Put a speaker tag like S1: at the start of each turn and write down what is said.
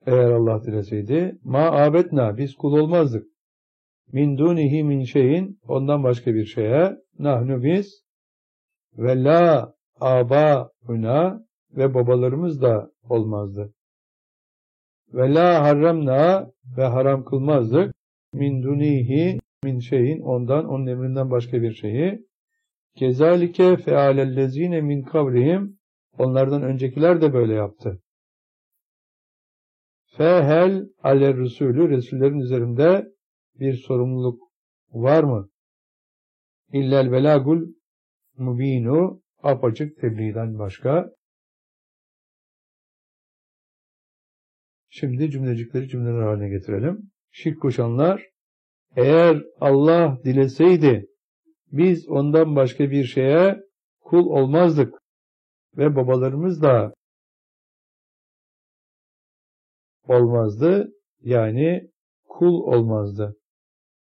S1: eğer Allah dileseydi. Ma abetna, biz kul olmazdık. Min dunihi min şeyin, ondan başka bir şeye. Nahnu biz. Ve la abauna, ve babalarımız da olmazdı. Ve la harramna, ve haram kılmazdık. Min dunihi min şeyin, ondan, onun emrinden başka bir şeyi. Kezalike fealellezine min kabrihim, onlardan öncekiler de böyle yaptı. Fehel aler Resulü, Resullerin üzerinde bir sorumluluk var mı? İllel belagul mubinu, apaçık tebliğden başka. Şimdi cümlecikleri cümleler haline getirelim. Şirk koşanlar, eğer Allah dileseydi biz ondan başka bir şeye kul olmazdık ve babalarımız da olmazdı, yani kul olmazdı.